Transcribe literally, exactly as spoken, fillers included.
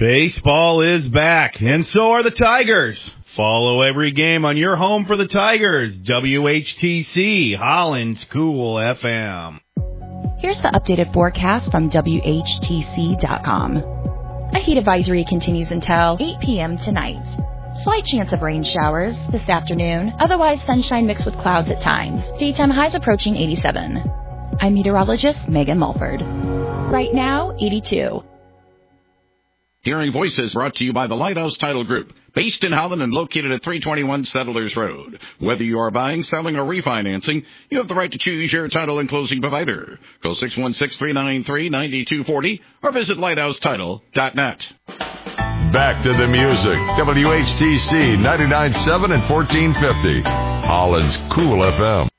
Baseball is back, and so are the Tigers. Follow every game on your home for the Tigers. W H T C, Holland's Cool F M. Here's the updated forecast from W H T C dot com. A heat advisory continues until eight p.m. tonight. Slight chance of rain showers this afternoon, otherwise sunshine mixed with clouds at times. Daytime highs approaching eighty-seven. I'm meteorologist Megan Mulford. Right now, eighty-two. Hearing Voices brought to you by the Lighthouse Title Group, based in Holland and located at three twenty-one Settlers Road. Whether you are buying, selling, or refinancing, you have the right to choose your title and closing provider. Call six one six, three nine three, nine two four zero or visit lighthouse title dot net. Back to the music. W H T C ninety-nine point seven and fourteen fifty. Holland's Cool F M.